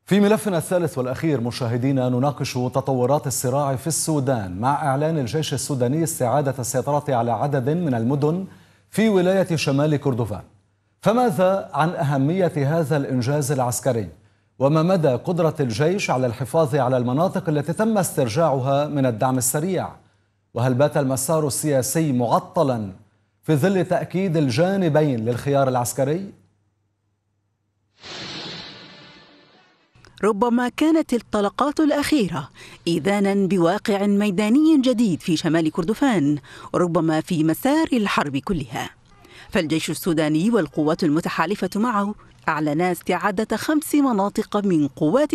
في ملفنا الثالث والأخير مشاهدينا نناقش تطورات الصراع في السودان مع إعلان الجيش السوداني استعادة السيطرة على عدد من المدن في ولاية شمال كردفان. فماذا عن أهمية هذا الإنجاز العسكري؟ وما مدى قدرة الجيش على الحفاظ على المناطق التي تم استرجاعها من الدعم السريع؟ وهل بات المسار السياسي معطلا في ظل تأكيد الجانبين للخيار العسكري؟ ربما كانت الطلقات الأخيرة إذانا بواقع ميداني جديد في شمال كردفان، وربما في مسار الحرب كلها. فالجيش السوداني والقوات المتحالفة معه أعلنا استعادة 5 مناطق من قوات